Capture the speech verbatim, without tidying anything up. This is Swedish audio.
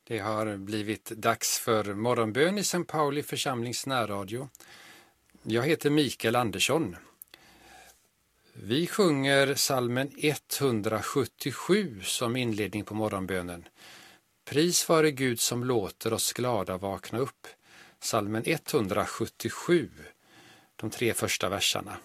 Det har blivit dags för morgonbön i Sankt Pauli församlings närradio. Jag heter Mikael Andersson. Vi sjunger psalmen etthundrasjuttiosju som inledning på morgonbönen. Pris vare Gud som låter oss glada vakna upp. Psalmen etthundrasjuttiosju, de tre första verserna.